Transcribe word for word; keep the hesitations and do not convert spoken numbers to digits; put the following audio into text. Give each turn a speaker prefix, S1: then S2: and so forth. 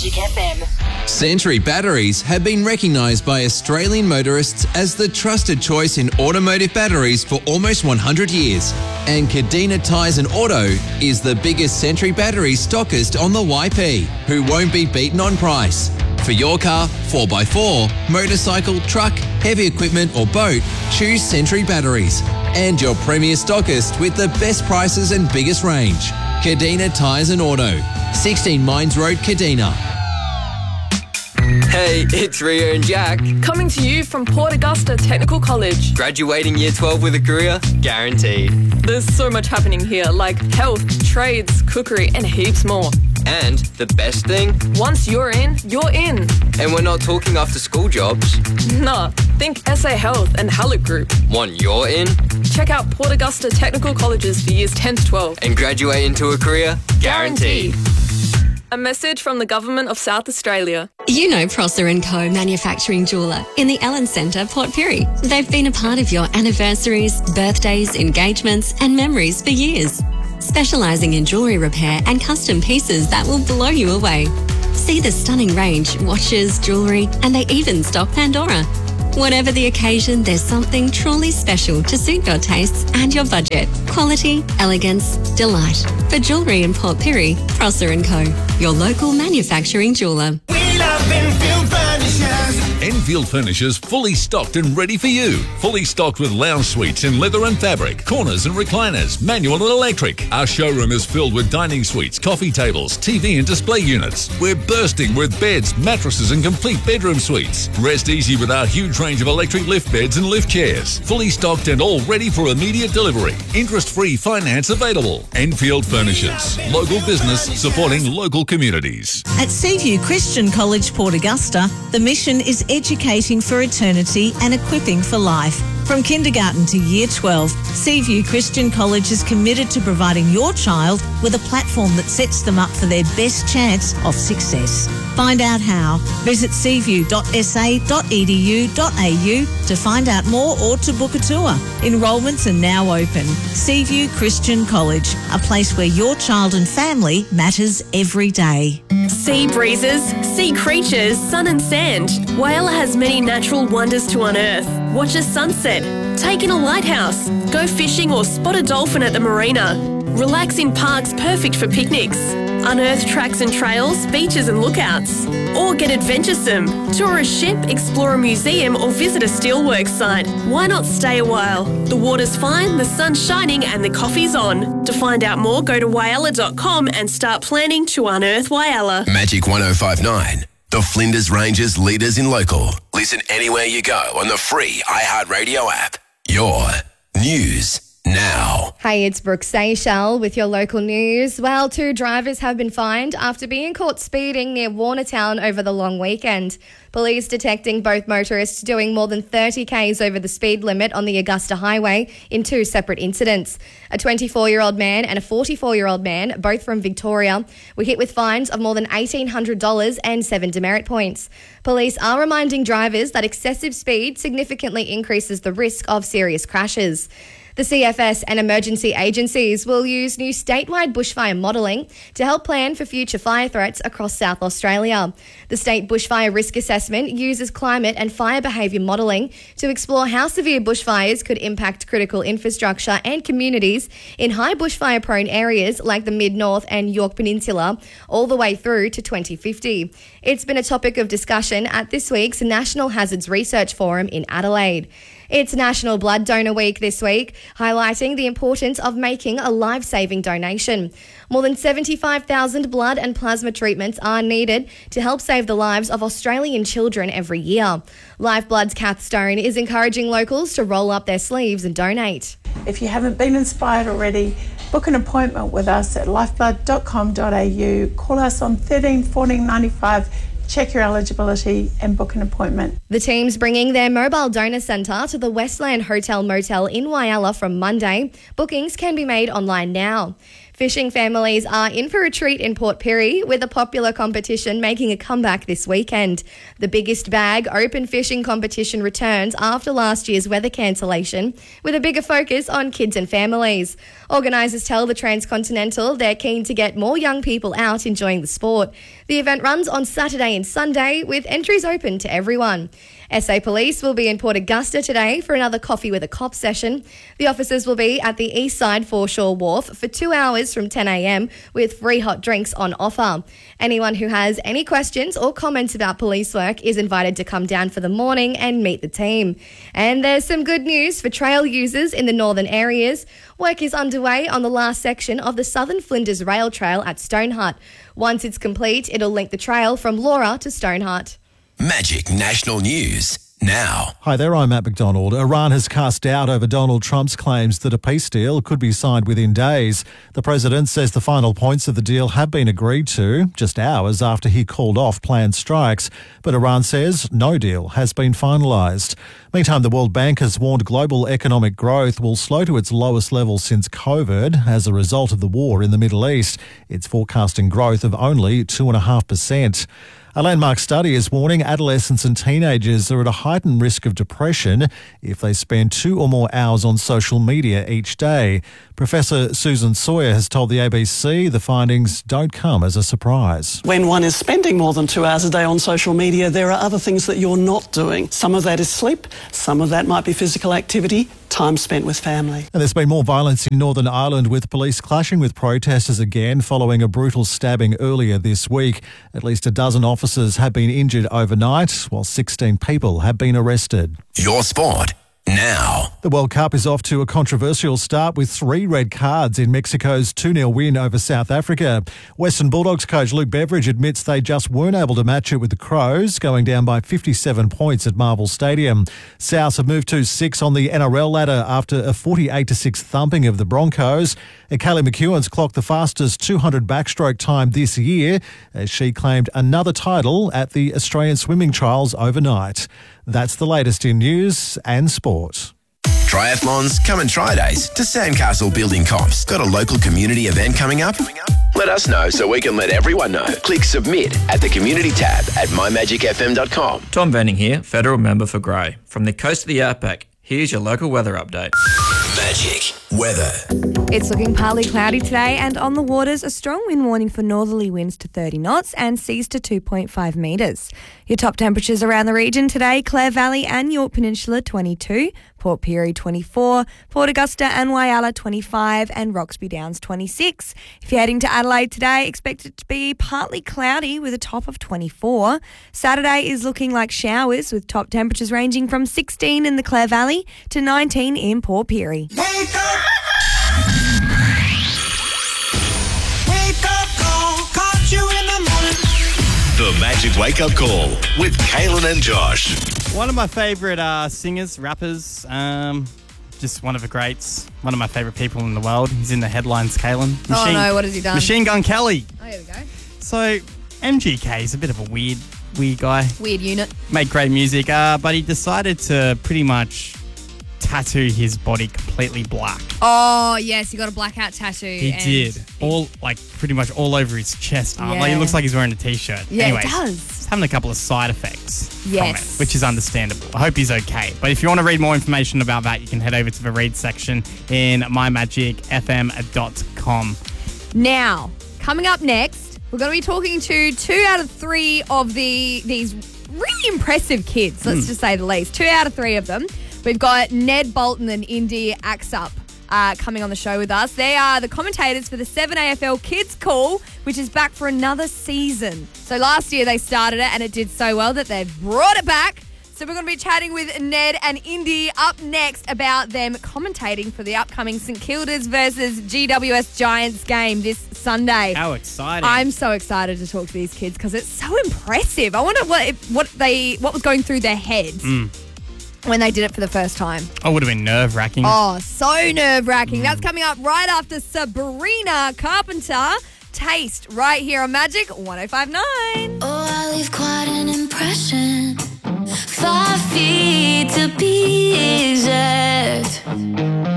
S1: Magic F M.
S2: Sentry batteries have been recognised by Australian motorists as the trusted choice in automotive batteries for almost one hundred years. And Cadena Tyres and Auto is the biggest Sentry battery stockist on the Y P, who won't be beaten on price. For your car, four by four, motorcycle, truck, heavy equipment or boat, choose Sentry batteries. And your premier stockist with the best prices and biggest range. Cadena Tyres and Auto, sixteen Mines Road, Cadena.
S3: Hey, it's Rio and Jack.
S4: Coming to you from Port Augusta Technical College.
S3: Graduating year twelve with a career? Guaranteed.
S4: There's so much happening here, like health, trades, cookery, and heaps more.
S3: And the best thing?
S4: Once you're in, you're in.
S3: And we're not talking after school jobs.
S4: Nah, think S A Health and Hallett Group.
S3: Want you're in?
S4: Check out Port Augusta Technical Colleges for years ten to twelve.
S3: And graduate into a career? Guaranteed.
S4: Guaranteed. A message from the Government of South Australia.
S5: You know Prosser and Co Manufacturing Jeweller in the Ellen Centre, Port Pirie. They've been a part of your anniversaries, birthdays, engagements and memories for years. Specialising in jewellery repair and custom pieces that will blow you away. See the stunning range, watches, jewellery, and they even stock Pandora. Whatever the occasion, there's something truly special to suit your tastes and your budget. Quality, elegance, delight. For jewellery in Port Pirie, Prosser and Co, your local manufacturing jeweller.
S6: We love Enfield Furnishers.
S7: Enfield Furnishers fully stocked and ready for you. Fully stocked with lounge suites in leather and fabric, corners and recliners, manual and electric. Our showroom is filled with dining suites, coffee tables, T V and display units. We're bursting with beds, mattresses and complete bedroom suites. Rest easy with our huge range of electric lift beds and lift chairs. Fully stocked and all ready for immediate delivery. Interest-free finance available. Enfield Furnishers. Local business supporting local communities.
S8: At Seaview Christian College, Port Augusta, the mission is educating for eternity and equipping for life. From kindergarten to year twelve, Seaview Christian College is committed to providing your child with a platform that sets them up for their best chance of success. Find out how. Visit seaview dot s a dot e d u dot a u to find out more or to book a tour. Enrolments are now open. Seaview Christian College, a place where your child and family matters every day.
S9: Sea breezes, sea creatures, sun and sand. Whyalla has many natural wonders to unearth. Watch a sunset, take in a lighthouse, go fishing or spot a dolphin at the marina. Relax in parks perfect for picnics. Unearth tracks and trails, beaches and lookouts. Or get adventuresome. Tour a ship, explore a museum or visit a steelworks site. Why not stay a while? The water's fine, the sun's shining and the coffee's on. To find out more, go to whyalla dot com and start planning to unearth Whyalla.
S10: Magic one oh five nine. The Flinders Ranges leaders in local. Listen anywhere you go on the free iHeartRadio app. Your news now.
S11: Hey, it's Brooke Seychelles with your local news. Well, two drivers have been fined after being caught speeding near Warnertown over the long weekend. Police detecting both motorists doing more than thirty kays over the speed limit on the Augusta Highway in two separate incidents. A twenty-four-year-old man and a forty-four-year-old man, both from Victoria, were hit with fines of more than eighteen hundred dollars and seven demerit points. Police are reminding drivers that excessive speed significantly increases the risk of serious crashes. The C F S and emergency agencies will use new statewide bushfire modelling to help plan for future fire threats across South Australia. The State Bushfire Risk Assessment uses climate and fire behaviour modelling to explore how severe bushfires could impact critical infrastructure and communities in high bushfire-prone areas like the Mid-North and Yorke Peninsula, all the way through to twenty fifty. It's been a topic of discussion at this week's National Hazards Research Forum in Adelaide. It's National Blood Donor Week this week, highlighting the importance of making a life-saving donation. More than seventy-five thousand blood and plasma treatments are needed to help save the lives of Australian children every year. Lifeblood's Kath Stone is encouraging locals to roll up their sleeves and donate.
S12: If you haven't been inspired already, book an appointment with us at lifeblood dot com dot a u. Call us on thirteen fourteen ninety-five. Check your eligibility and book an appointment.
S11: The team's bringing their mobile donor centre to the Westland Hotel Motel in Whyalla from Monday. Bookings can be made online now. Fishing families are in for a treat in Port Pirie, with a popular competition making a comeback this weekend. The Biggest Bag open fishing competition returns after last year's weather cancellation, with a bigger focus on kids and families. Organisers tell the Transcontinental they're keen to get more young people out enjoying the sport. The event runs on Saturday and Sunday with entries open to everyone. S A Police will be in Port Augusta today for another Coffee with a Cop session. The officers will be at the east side foreshore wharf for two hours from ten a.m. with free hot drinks on offer. Anyone who has any questions or comments about police work is invited to come down for the morning and meet the team. And there's some good news for trail users in the northern areas. Work is underway on the last section of the Southern Flinders Rail Trail at Stonehart. Once it's complete, it'll link the trail from Laura to Stonehart.
S10: Magic National News now.
S1: Hi there, I'm Matt McDonald. Iran has cast doubt over Donald Trump's claims that a peace deal could be signed within days. The president says the final points of the deal have been agreed to just hours after he called off planned strikes. But Iran says no deal has been finalised. Meantime, the World Bank has warned global economic growth will slow to its lowest level since COVID as a result of the war in the Middle East. It's forecasting growth of only two point five percent. A landmark study is warning adolescents and teenagers are at a heightened risk of depression if they spend two or more hours on social media each day. Professor Susan Sawyer has told the A B C the findings don't come as a surprise.
S13: When one is spending more than two hours a day on social media, there are other things that you're not doing. Some of that is sleep, some of that might be physical activity, time spent with family.
S1: And there's been more violence in Northern Ireland with police clashing with protesters again following a brutal stabbing earlier this week. At least a dozen officers have been injured overnight, while sixteen people have been arrested.
S10: Your sport now.
S1: The World Cup is off to a controversial start with three red cards in Mexico's two nil win over South Africa. Western Bulldogs coach Luke Beveridge admits they just weren't able to match it with the Crows, going down by fifty-seven points at Marvel Stadium. Souths have moved to six on the N R L ladder after a forty-eight to six thumping of the Broncos. And Kaylee McEwen's clocked the fastest two hundred backstroke time this year as she claimed another title at the Australian Swimming Trials overnight. That's the latest in news and sport.
S10: Triathlons, come and try days to Sandcastle Building Comps. Got a local community event coming up? Let us know so we can let everyone know. Click submit at the community tab at my magic f m dot com.
S14: Tom Venning here, federal member for Grey. From the coast of the Outback, here's your local weather update.
S10: Magic weather.
S15: It's looking partly cloudy today, and on the waters, a strong wind warning for northerly winds to thirty knots and seas to two point five metres. Your top temperatures around the region today: Clare Valley and Yorke Peninsula twenty-two, Port Pirie twenty-four, Port Augusta and Whyalla twenty-five, and Roxby Downs twenty-six. If you're heading to Adelaide today, expect it to be partly cloudy with a top of twenty-four. Saturday is looking like showers with top temperatures ranging from sixteen in the Clare Valley to nineteen in Port Pirie.
S6: Wake up! Wake up call, caught you in the morning.
S10: The Magic Wake Up Call with Kaylin and Josh.
S16: One of my favourite uh, singers, rappers, um, just one of the greats, one of my favourite people in the world. He's in the headlines, Kaylin.
S11: Oh no, what has he done?
S16: Machine Gun Kelly.
S11: Oh, here we go.
S16: So, M G K is a bit of a weird, weird guy.
S11: Weird unit.
S16: Made great music, uh, but he decided to pretty much tattoo his body completely black.
S17: Oh, yes, he got a blackout tattoo.
S16: He
S17: and
S16: did. All, like, pretty much all over his chest arm.
S17: Yeah.
S16: Like, it looks like he's wearing a T-shirt.
S17: Yeah,
S16: Anyways,
S17: it does.
S16: He's having a couple of side effects
S17: Yes.
S16: from it, which is understandable. I hope he's okay. But if you want to read more information about that, you can head over to the read section in my magic f m dot com.
S17: Now, coming up next, we're going to be talking to two out of three of the these really impressive kids, let's
S16: Mm.
S17: just say the least. Two out of three of them. We've got Ned Bolton and Indy Axup uh, coming on the show with us. They are the commentators for the seven A F L Kids Call, which is back for another season. So last year they started it and it did so well that they've brought it back. So we're going to be chatting with Ned and Indy up next about them commentating for the upcoming St Kilda's versus G W S Giants game this Sunday.
S16: How exciting.
S17: I'm so excited to talk to these kids because it's so impressive. I wonder what it, what they what was going through their heads
S16: Mm.
S17: when they did it for the first time.
S16: Oh, would have been nerve-wracking.
S17: Oh, so nerve-wracking. That's coming up right after Sabrina Carpenter. Taste right here on Magic one oh five point nine.
S18: Oh, I leave quite an impression. Five feet to be exact.